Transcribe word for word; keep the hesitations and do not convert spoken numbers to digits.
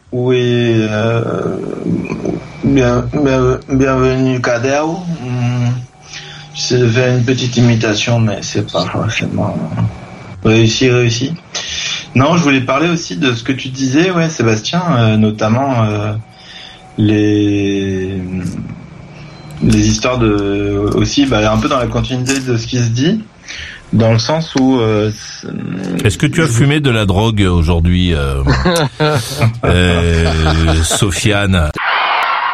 Oui, euh, bien, bien, bienvenue Kadeo. J'ai fait une petite imitation, mais c'est pas forcément réussi, réussi. Non, je voulais parler aussi de ce que tu disais, ouais, Sébastien, euh, notamment euh, les les histoires de aussi, bah, un peu dans la continuité de ce qui se dit. Dans le sens où... Euh, Est-ce que tu as fumé de la drogue aujourd'hui, euh, euh, Sofiane ?